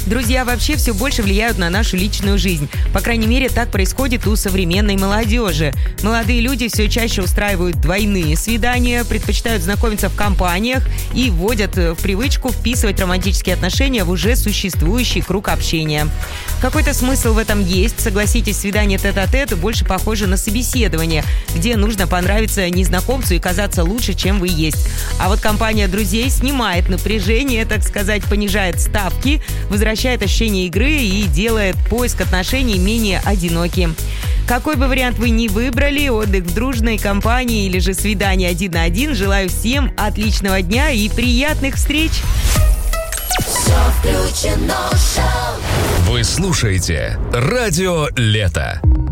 Друзья вообще все больше влияют на нашу личную жизнь. По крайней мере, так происходит у современной молодежи. Молодые люди все чаще устраивают двойные свидания, предпочитают знакомиться в компаниях и вводят в привычку вписывать романтические отношения в уже существующий круг общения. Какой-то смысл в этом есть. Согласитесь, свидание тет-а-тет больше похоже на собеседование, где нужно понравиться незнакомцу и казаться лучше, чем вы есть. А вот компания друзей снимает напряжение, так сказать, понижает ставки, возвращает ощущение игры и делает поиск отношений менее одиноким. Какой бы вариант вы ни выбрали, отдых в дружной компании или же свидание 1 на 1, желаю всем отличного дня и приятных встреч! Вы слушаете «Радио Лето».